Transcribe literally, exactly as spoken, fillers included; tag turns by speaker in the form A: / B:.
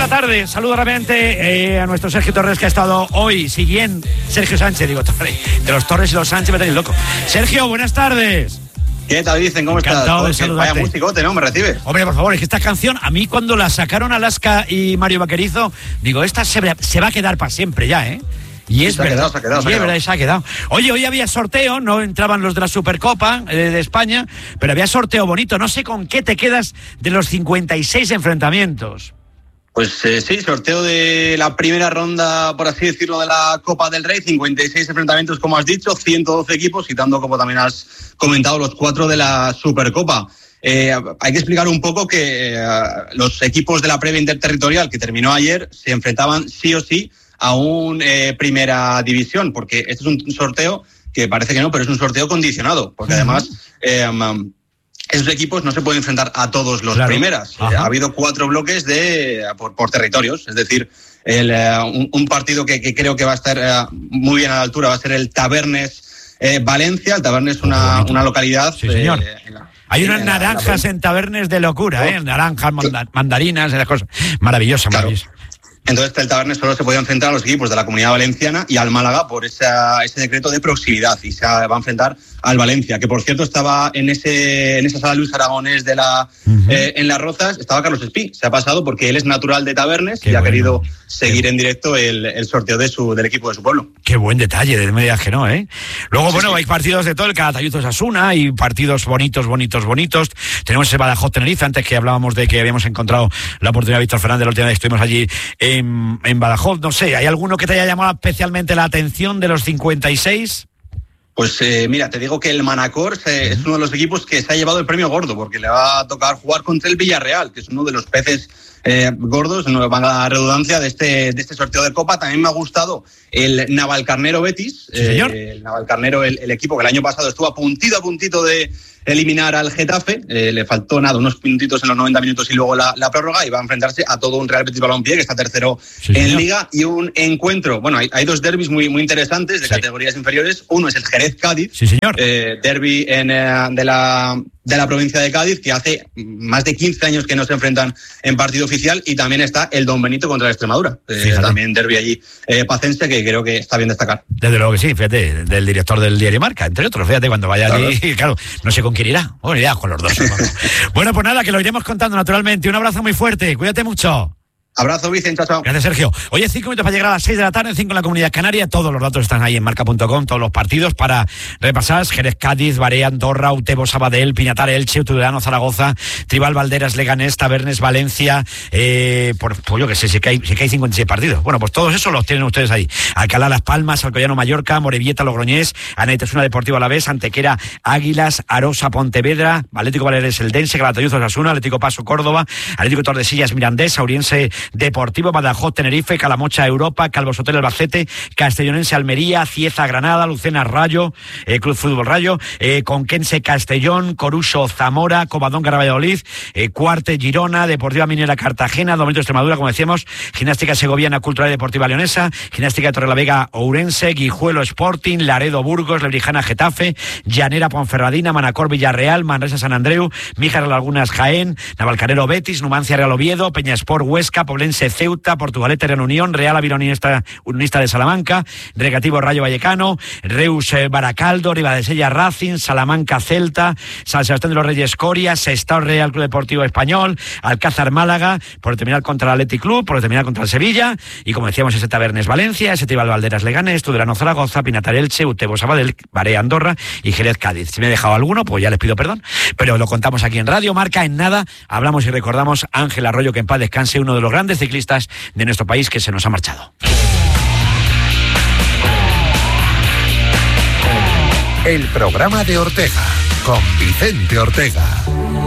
A: Buenas tardes, saludo rápidamente eh, a nuestro Sergio Torres, que ha estado hoy siguiendo. Sergio Sánchez, digo, de los Torres y los Sánchez me tenéis loco. Sergio, buenas tardes.
B: ¿Qué tal dicen? ¿Cómo estás?
A: Encantado de saludarte.
B: Vaya musicote, ¿no? ¿Me recibe?
A: Hombre, por favor, es que esta canción, a mí cuando la sacaron Alaska y Mario Vaquerizo, digo, esta se, se va a quedar para siempre ya, ¿eh? Y es
B: se
A: verdad,
B: ha quedado, se ha quedado,
A: y
B: se ha
A: es
B: quedado.
A: verdad, se ha quedado. Oye, hoy había sorteo, no entraban los de la Supercopa eh, de España, pero había sorteo bonito. No sé con qué te quedas de los cincuenta y seis enfrentamientos.
B: Pues eh, sí, sorteo de la primera ronda, por así decirlo, de la Copa del Rey. cincuenta y seis enfrentamientos, como has dicho, ciento doce equipos, quitando, como también has comentado, los cuatro de la Supercopa. Eh, hay que explicar un poco que eh, los equipos de la previa interterritorial que terminó ayer se enfrentaban sí o sí a un eh, primera división, porque este es un sorteo que parece que no, pero es un sorteo condicionado, porque uh-huh. además eh, um, esos equipos no se pueden enfrentar a todos los claro. primeras. Eh, ha habido cuatro bloques de por, por territorios, es decir, el, uh, un, un partido que, que creo que va a estar uh, muy bien a la altura va a ser el Tabernes eh, Valencia. El Tabernes es una, una localidad...
A: Sí, señor.
B: Eh, en la,
A: Hay unas
B: en
A: naranjas
B: la,
A: en Tabernes de locura, ¿eh? Naranjas, manda, mandarinas, esas cosas. Maravillosa,
B: claro.
A: maravillosa.
B: Entonces el Tabernes solo se podía enfrentar a los equipos de la Comunidad Valenciana y al Málaga por esa, ese decreto de proximidad, y se va a enfrentar al Valencia, que por cierto estaba en ese en esa sala Luis Aragonés de la uh-huh. eh, en Las Rozas, estaba Carlos Espí. Se ha pasado porque él es natural de Tabernes. Qué y bueno. ha querido seguir Qué... en directo el, el sorteo de su del equipo de su pueblo.
A: Qué buen detalle, de medias que no, ¿eh? Luego, sí, bueno, sí. hay partidos de todo, el Calatayud Osasuna, y partidos bonitos, bonitos, bonitos. Tenemos ese Badajoz Tenerife, antes que hablábamos de que habíamos encontrado la oportunidad de Víctor Fernández, la última vez que estuvimos allí en, en Badajoz. No sé, ¿hay alguno que te haya llamado especialmente la atención de los cincuenta y seis?
B: Pues eh, mira, te digo que el Manacor eh, es uno de los equipos que se ha llevado el premio gordo, porque le va a tocar jugar contra el Villarreal, que es uno de los peces eh, gordos, no van a la redundancia, de este, de este sorteo de Copa. También me ha gustado el Navalcarnero Betis.
A: Sí, señor.
B: Eh, el Navalcarnero, el, el equipo que el año pasado estuvo a puntito a puntito de eliminar al Getafe. Eh, le faltó nada, unos minutitos en los noventa minutos y luego la, la prórroga, y va a enfrentarse a todo un Real Betis Balompié, que está tercero sí, en señor. Liga, y un encuentro. Bueno, hay, hay dos derbis muy, muy interesantes de sí. categorías inferiores. Uno es el Jerez-Cádiz,
A: sí, señor.
B: Eh, derbi en, eh, de la... de la provincia de Cádiz, que hace más de quince años que no se enfrentan en partido oficial, y también está el Don Benito contra la Extremadura, eh, también derbi allí eh, pacense, que creo que está bien destacar.
A: Desde luego que sí, fíjate, del director del diario Marca, entre otros, fíjate, cuando vaya claro. allí, claro, no sé con quién irá, bueno, irá con los dos. Bueno, pues nada, que lo iremos contando naturalmente. Un abrazo muy fuerte, cuídate mucho.
B: Abrazo, Vicente, chao, chao.
A: Gracias, Sergio. Oye, cinco minutos para llegar a las seis de la tarde, cinco en la Comunidad Canaria. Todos los datos están ahí en marca punto com, todos los partidos para repasar. Jerez, Cádiz, Barea, Andorra, Utebo, Sabadell, Pinatar, Elche, Tudelano, Zaragoza, Tribal, Valderas, Leganés, Tabernes, Valencia. Eh, por, pues yo que sé, sí que, hay, sí que hay cincuenta y seis partidos. Bueno, pues todos esos los tienen ustedes ahí. Alcalá, Las Palmas, Alcoyano, Mallorca, Morevieta, Logroñés, Anaitasuna, Deportivo Alavés, Antequera, Águilas, Arosa, Pontevedra, Atlético Baleares, Eldense, Calatayud, Osasuna, Atlético Paso, Córdoba, Atlético Tordesillas, Mirandés, Auriense, Deportivo, Badajoz, Tenerife, Calamocha, Europa, Calvo Sotelo, Albacete, Castellonense, Almería, Cieza, Granada, Lucena, Rayo, eh, Club Fútbol Rayo, eh, Conquense, Castellón, Coruso, Zamora, Covadonga, Valladolid, eh, Cuarte, Girona, Deportiva Minera, Cartagena, Domenico, Extremadura, como decíamos, Gimnástica Segoviana, Cultural y Deportiva Leonesa, Gimnástica de Torrelavega, Ourense, Guijuelo, Sporting, Laredo, Burgos, Lebrijana, Getafe, Llanera, Ponferradina, Manacor, Villarreal, Manresa, San Andreu, Míjar, Lagunas, Jaén, Navalcarnero, Betis, Numancia, Real Oviedo, Peñasport, Huesca, Poblense, Ceuta, Portugalete, Real Unión, Real Avironista Unionista de Salamanca, Recreativo Rayo Vallecano, Reus eh, Baracaldo, Ribadesella Racing, Salamanca Celta, San Sebastián de los Reyes Coria, Sestao Real Club Deportivo Español, Alcázar Málaga, por terminar contra el Athletic Club, por terminar contra el Sevilla, y como decíamos, ese Tabernes Valencia, ese Tribal Valderas Leganés, Tudelano Zaragoza, Pinatar Elche, Utebo Sabadell, Barea Andorra y Jerez Cádiz. Si me he dejado alguno, pues ya les pido perdón, pero lo contamos aquí en Radio Marca. En nada hablamos y recordamos a Ángel Arroyo, que en paz descanse, uno de los grandes ciclistas de nuestro país que se nos ha marchado.
C: El programa de Ortega con Vicente Ortega.